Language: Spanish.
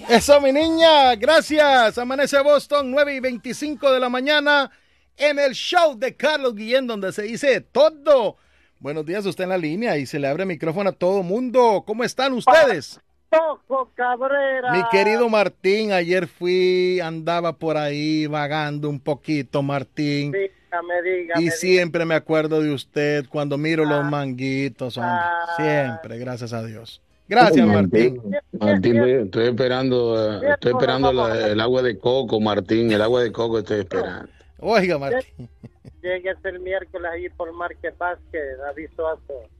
Eso, mi niña, gracias. Amanece Boston, 9:25 de la mañana, en el show de Carlos Guillén, donde se dice todo. Buenos días, usted en la línea y se le abre el micrófono a todo mundo. ¿Cómo están ustedes? Toco Mi Cabrera. querido Martín, ayer andaba por ahí vagando un poquito, Martín, Dígame, y dígame, dígame. siempre me acuerdo de usted cuando miro los Ah, manguitos, hombre. ah, Siempre, gracias a Dios. Oh, Gracias, Martín. Martín, Martín, estoy viejo esperando no el agua de coco, Martín, el agua de coco estoy esperando. Oiga, Martín. Llegues el miércoles ahí por Marque Vázquez, aviso eso.